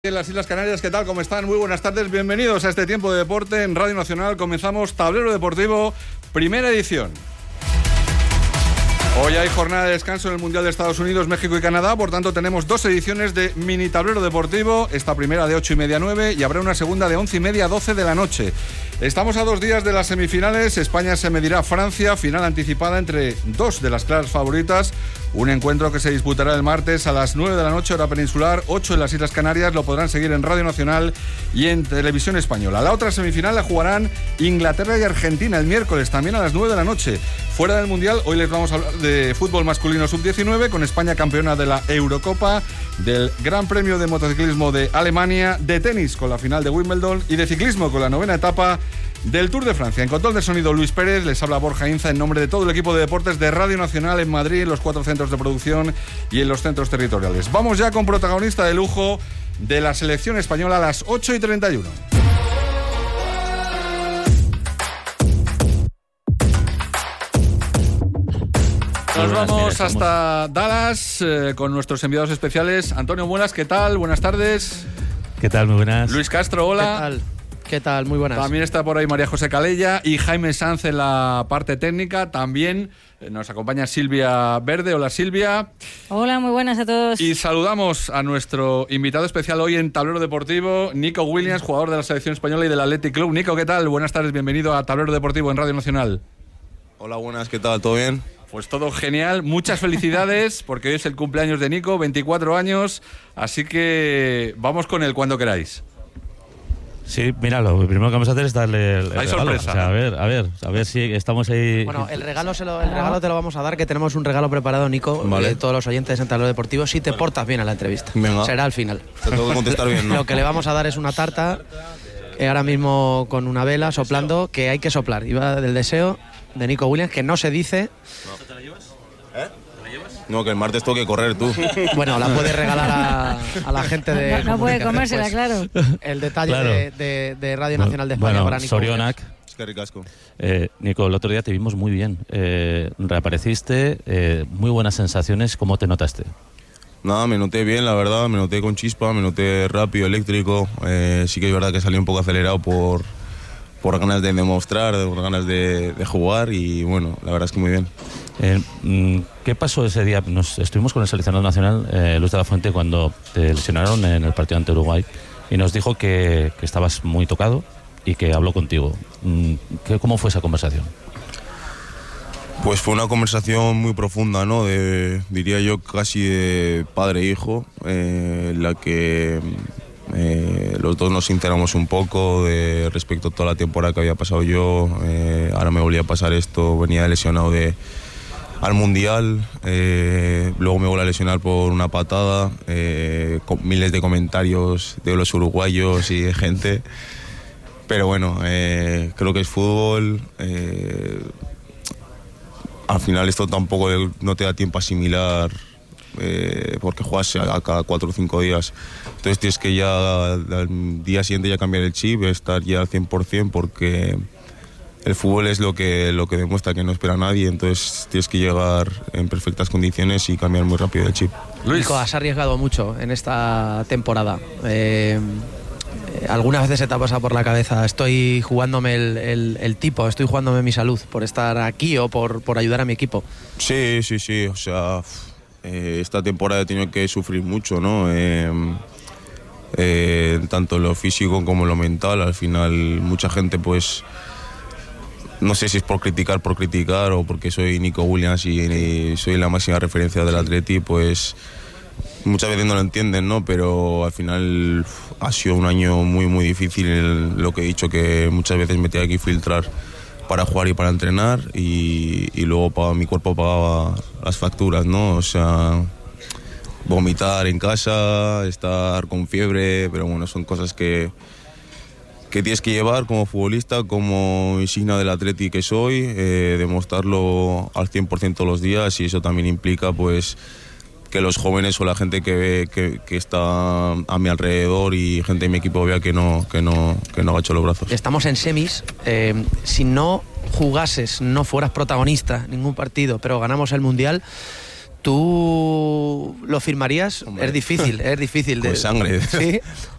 En las Islas Canarias, ¿qué tal? ¿Cómo están? Muy buenas tardes, bienvenidos a este tiempo de deporte en Radio Nacional. Comenzamos Tablero Deportivo, primera edición. Hoy hay jornada de descanso en el Mundial de Estados Unidos, México y Canadá, por tanto tenemos dos ediciones de mini tablero deportivo, esta primera de 8:30 a 9 y habrá una segunda de 11:30 a 12 de la noche. Estamos a 2 días de las semifinales, España se medirá a Francia, final anticipada entre dos de las claras favoritas, un encuentro que se disputará el martes a las 9 de la noche, hora peninsular, 8 en las Islas Canarias, lo podrán seguir en Radio Nacional y en Televisión Española. La otra semifinal la jugarán Inglaterra y Argentina el miércoles, también a las 9 de la noche. Fuera del Mundial, hoy les vamos a hablar de fútbol masculino sub-19, con España campeona de la Eurocopa, del Gran Premio de Motociclismo de Alemania, de tenis con la final de Wimbledon y de ciclismo con la 9ª etapa del Tour de Francia. En control de sonido Luis Pérez, les habla Borja Inza en nombre de todo el equipo de deportes de Radio Nacional en Madrid, en los 4 centros de producción y en los centros territoriales. Vamos ya con protagonista de lujo de la selección española a las 8:31. Nos vamos hasta Dallas con nuestros enviados especiales. Antonio Muelas, ¿qué tal? Buenas tardes. ¿Qué tal? Muy buenas. Luis Castro, hola. ¿Qué tal? ¿Qué tal? Muy buenas. También está por ahí María José Calella y Jaime Sanz en la parte técnica. También nos acompaña Silvia Verde. Hola, Silvia. Hola, muy buenas a todos. Y saludamos a nuestro invitado especial hoy en Tablero Deportivo, Nico Williams, jugador de la selección española y del Athletic Club. Nico, ¿qué tal? Buenas tardes, bienvenido a Tablero Deportivo en Radio Nacional. Hola, buenas, ¿qué tal? ¿Todo bien? Pues todo genial, muchas felicidades porque hoy es el cumpleaños de Nico, 24 años, así que vamos con él cuando queráis. Sí, mira, lo primero que vamos a hacer es darle el Hay regalo. sorpresa. O sea, a ver si estamos ahí. Bueno, el regalo te lo vamos a dar, que tenemos un regalo preparado, Nico, Vale. de todos los oyentes en Tablero Deportivo, si te portas bien a la entrevista. Venga. Será al final. Te tengo que contestar bien, ¿no? Lo que le vamos a dar es una tarta, ahora mismo con una vela soplando, que hay que soplar. Y va del deseo de Nico Williams, que no se dice. No, que el martes tengo que correr tú. Bueno, la puedes regalar a la gente de... No puede comérsela, pues, claro. El detalle Claro. de Radio Nacional de España Bueno, para Nico Sorionak. Es que ricasco. Nico, el otro día te vimos muy bien. Reapareciste, muy buenas sensaciones. ¿Cómo te notaste? Nada, me noté bien, la verdad. Me noté con chispa, me noté rápido, eléctrico. Sí que es verdad que salí un poco acelerado por ganas de demostrar, por ganas de jugar. Y bueno, la verdad es que muy bien. ¿Qué pasó ese día? Estuvimos con el seleccionado nacional, Luis de la Fuente, cuando te lesionaron en el partido ante Uruguay y nos dijo que estabas muy tocado y que habló contigo. ¿Cómo fue esa conversación? Pues fue una conversación muy profunda, ¿no? Diría yo casi de padre e hijo, en la que los dos nos sinceramos un poco respecto a toda la temporada que había pasado yo. Ahora me volvía a pasar esto, venía lesionado al Mundial, luego me volví a lesionar por una patada, con miles de comentarios de los uruguayos y de gente, pero bueno, creo que es fútbol. Al final esto tampoco no te da tiempo a asimilar, porque juegas a cada 4 o 5 días, entonces tienes que ya al día siguiente ya cambiar el chip, estar ya al 100%, porque el fútbol es lo que demuestra que no espera a nadie, entonces tienes que llegar en perfectas condiciones y cambiar muy rápido el chip. Luis. Nico, has arriesgado mucho en esta temporada. ¿Algunas veces se te ha pasado por la cabeza, estoy jugándome el tipo, estoy jugándome mi salud por estar aquí o por ayudar a mi equipo? Sí, o sea, esta temporada he tenido que sufrir mucho, ¿no? Tanto en lo físico como en lo mental. Al final mucha gente, pues, no sé si es por criticar o porque soy Nico Williams y soy la máxima referencia del Atleti, pues muchas veces no lo entienden, ¿no? Pero al final ha sido un año muy, muy difícil, lo que he dicho, que muchas veces me tenía que filtrar para jugar y para entrenar, y luego mi cuerpo pagaba las facturas, ¿no? O sea, vomitar en casa, estar con fiebre, pero bueno, son cosas que tienes que llevar como futbolista, como insignia del Atleti que soy, demostrarlo al 100% todos los días, y eso también implica, pues, que los jóvenes o la gente que está a mi alrededor y gente de mi equipo vea que no agacho los brazos. Estamos en semis. Si no jugases, no fueras protagonista en ningún partido, pero ganamos el Mundial, ¿Tú lo firmarías? Hombre. Es difícil. Con sangre. ¿Sí?